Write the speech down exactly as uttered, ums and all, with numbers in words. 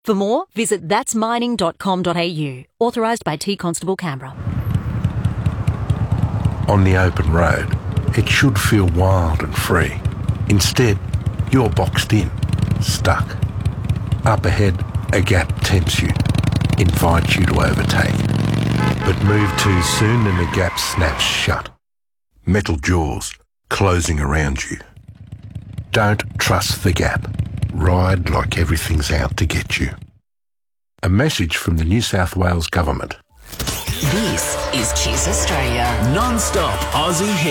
For more, visit thats mining dot com dot a u. Authorised by T Constable Canberra. On the open road, it should feel wild and free. Instead, you're boxed in, stuck. Up ahead, a gap tempts you, invites you to overtake. But move too soon and the gap snaps shut. Metal jaws closing around you. Don't trust the gap. Ride like everything's out to get you. A message from the New South Wales Government. This is Kiss Australia. Non-stop Aussie hits.